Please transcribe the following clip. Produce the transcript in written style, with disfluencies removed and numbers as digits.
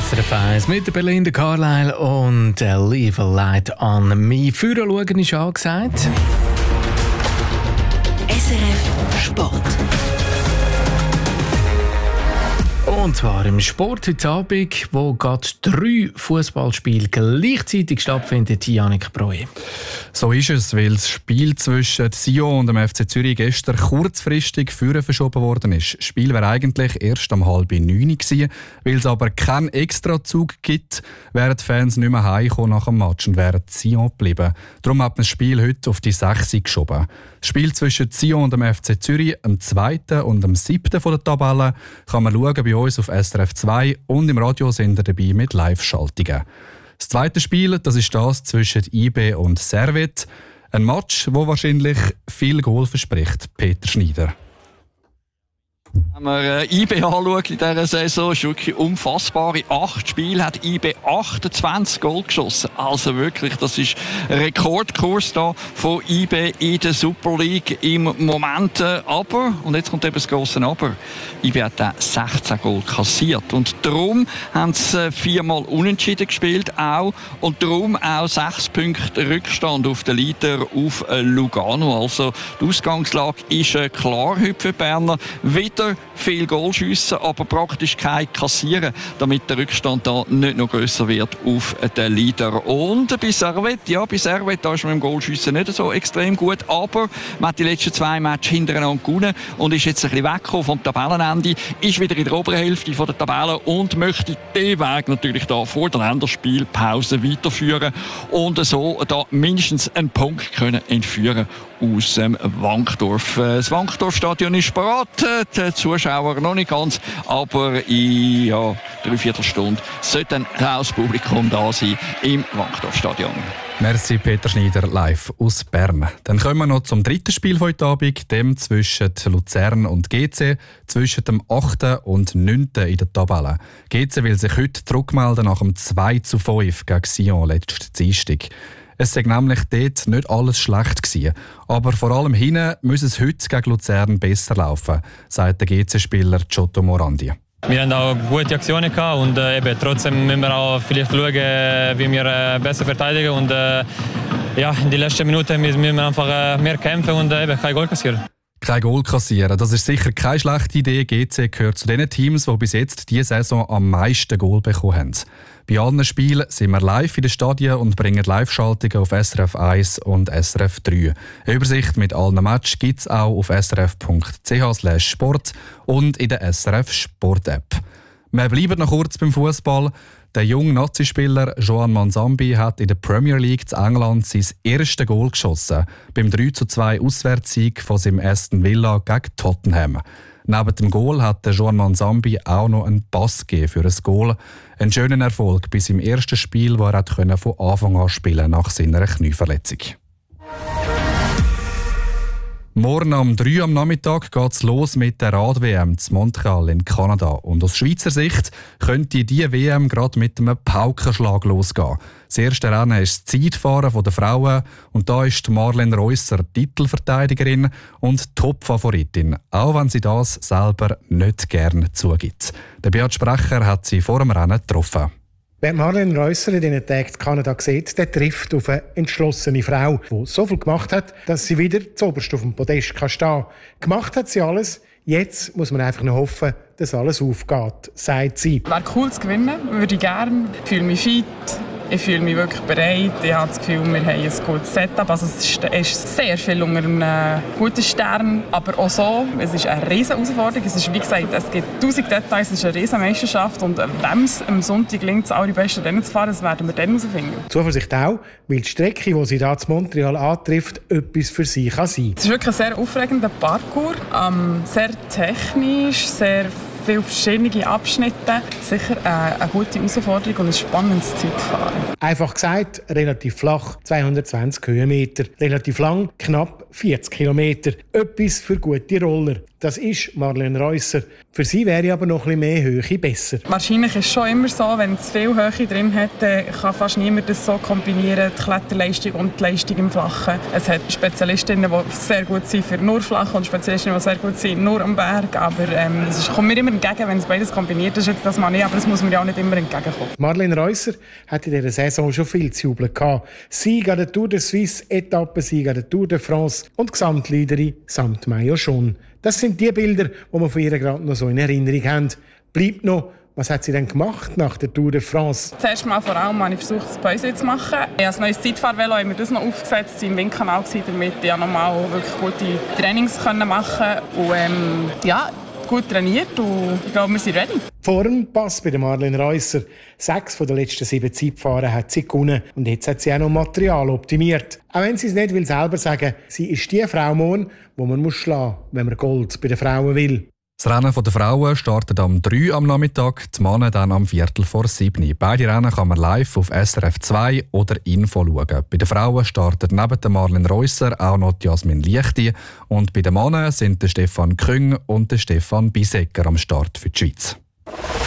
SRF 1 mit der Belinda Carlisle und Leave a Light on Me. Führen schauen ist angesagt. SRF Sport. Und zwar im Sport heute Abend, wo gerade 3 Fußballspiele gleichzeitig stattfinden. Yannick Breu. So ist es, weil das Spiel zwischen Sion und dem FC Zürich gestern kurzfristig verschoben worden ist. Das Spiel wäre eigentlich erst um 8:30 gewesen. Weil es aber keinen Extrazug gibt, wären die Fans nicht mehr heimgekommen nach dem Match und wären Sion geblieben. Darum hat man das Spiel heute auf die 6 Uhr geschoben. Das Spiel zwischen Sion und dem FC Zürich, am 2. und am 7. von der Tabelle, kann man schauen bei uns auf SRF 2 und im Radiosender dabei mit Live-Schaltungen. Das zweite Spiel, das ist das zwischen IB und Servette. Ein Match, wo wahrscheinlich viel Goal verspricht. Peter Schneider. Wenn man IB anschaut in dieser Saison, ist wirklich unfassbar. In 8 Spielen hat IB 28 Goal geschossen. Also wirklich, das ist ein Rekordkurs da von IB in der Super League im Moment. Aber, und jetzt kommt eben das grosse Aber, IB hat auch 16 Goal kassiert. Und darum haben sie 4-mal unentschieden gespielt auch. Und darum auch 6 Punkte Rückstand auf den Leader auf Lugano. Also die Ausgangslage ist klar heute für die Berner. Wieder viel Goal schiessen, aber praktisch kein kassieren, damit der Rückstand da nicht noch grösser wird auf den Leader. Und bei Servette, da ist man im Goalschiessen nicht so extrem gut, aber man hat die letzten 2 Matches hintereinander gewonnen und ist jetzt ein bisschen weggekommen vom Tabellenende, ist wieder in der oberen Hälfte der Tabelle und möchte den Weg natürlich da vor der Länderspielpause weiterführen und so da mindestens einen Punkt können entführen aus dem Wankdorf. Das Wankdorf-Stadion ist bereit, die Zuschauer noch nicht ganz, aber in 3/4 Stunde sollte ein raues Publikum da sein im Wankdorf-Stadion. Merci Peter Schneider live aus Bern. Dann kommen wir noch zum dritten Spiel heute Abend, dem zwischen Luzern und GC, zwischen dem 8. und 9. in der Tabelle. GC will sich heute zurückmelden nach dem 2:5 gegen Sion letzten Dienstag. Es sei nämlich dort nicht alles schlecht gewesen. Aber vor allem hinten muss es heute gegen Luzern besser laufen, sagt der GC-Spieler Giotto Morandi. Wir haben auch gute Aktionen gehabt und trotzdem müssen wir auch vielleicht schauen, wie wir besser verteidigen. Und in den letzten Minuten müssen wir einfach mehr kämpfen und kein Goal kassieren. Kein Goal kassieren, das ist sicher keine schlechte Idee. GC gehört zu den Teams, die bis jetzt diese Saison am meisten Goal bekommen haben. Bei allen Spielen sind wir live in den Stadien und bringen Live-Schaltungen auf SRF 1 und SRF 3. Eine Übersicht mit allen Matches gibt es auch auf srf.ch/sport und in der SRF Sport-App. Wir bleiben noch kurz beim Fußball. Der junge Nazi-Spieler Joan Manzambi hat in der Premier League zu England sein erstes Goal geschossen, beim 3:2 Auswärtssieg von seinem Aston Villa gegen Tottenham. Neben dem Goal hat der Joan Manzambi auch noch einen Pass gegeben für ein Goal. Ein schöner Erfolg bei seinem ersten Spiel, wo er von Anfang an spielen nach seiner Knieverletzung. Morgen um 3 Uhr am Nachmittag geht es los mit der Rad-WM zu Montreal in Kanada. Und aus Schweizer Sicht könnte diese WM gerade mit einem Paukenschlag losgehen. Das erste Rennen ist das Zeitfahren der Frauen und da ist Marlene Reusser Titelverteidigerin und Top-Favoritin, auch wenn sie das selber nicht gerne zugibt. Der Beat Sprecher hat sie vor dem Rennen getroffen. Wer Marlene Reusser in diesen Tagen in Kanada sieht, der trifft auf eine entschlossene Frau, die so viel gemacht hat, dass sie wieder zuoberst auf dem Podest stehen kann. Gemacht hat sie alles. Jetzt muss man einfach noch hoffen, dass alles aufgeht, sagt sie. Wäre cool zu gewinnen, würde ich gerne. Ich fühle mich fit, ich fühle mich wirklich bereit. Ich habe das Gefühl, wir haben ein gutes Setup. Also es ist sehr viel unter einem guten Stern. Aber auch so, es ist eine riesige Herausforderung. Es ist, wie gesagt, es gibt 1000 Details, es ist eine riesige Meisterschaft. Und wenn es am Sonntag gelingt, das allerbesten Rennen zu fahren, das werden wir dann herausfinden. Zuversicht auch, weil die Strecke, die sie hier zu Montreal antrifft, etwas für sie kann sein. Es ist wirklich ein sehr aufregender Parcours. Sehr technisch, sehr viele verschiedene Abschnitte. Sicher eine gute Herausforderung und ein spannendes Zeitfahren. Einfach gesagt, relativ flach, 220 Höhenmeter. Relativ lang, knapp 40 Kilometer. Etwas für gute Roller. Das ist Marlene Reusser. Für sie wäre aber noch ein bisschen mehr Höhe besser. Wahrscheinlich ist es schon immer so, wenn es viel Höhe drin hat, kann fast niemand das so kombinieren, die Kletterleistung und die Leistung im Flachen. Es hat Spezialistinnen, die sehr gut sind für nur Flach und Spezialistinnen, die sehr gut sind nur am Berg. Aber es kommt mir immer entgegen, wenn es beides kombiniert ist. Jetzt das mal nicht, aber das muss mir ja auch nicht immer entgegenkommen. Marlene Reusser hat in dieser Saison schon viel zu jubeln gehabt. Sieg an der Tour de Suisse, Etappensieg an der Tour de France und Gesamtleaderin samt Maillot jaune. Das sind die Bilder, die wir von ihr gerade noch so in Erinnerung haben. Bleibt noch, was hat sie denn gemacht nach der Tour de France? Zuerst mal vor allem habe ich versucht, das Päuschen zu machen. Als neues Zeitfahrvelo haben wir das noch aufgesetzt, im Windkanal damit ich nochmal wirklich gute Trainings machen und gut trainiert und ich glaube, wir sind ready. Form passt bei der Marlene Reusser. 6 von den letzten 7 Zeitfahren hat sie gewonnen und jetzt hat sie auch noch Material optimiert. Auch wenn sie es nicht selber sagen will, sie ist die Frau morgen, die man schlagen muss, wenn man Gold bei den Frauen will. Das Rennen der Frauen startet am 3 am Nachmittag, die Männer dann am 6:45. Beide Rennen kann man live auf SRF 2 oder Info schauen. Bei den Frauen startet neben der Marlene Reusser auch noch Jasmin Liechti und bei den Männern sind der Stefan Küng und der Stefan Bisecker am Start für die Schweiz.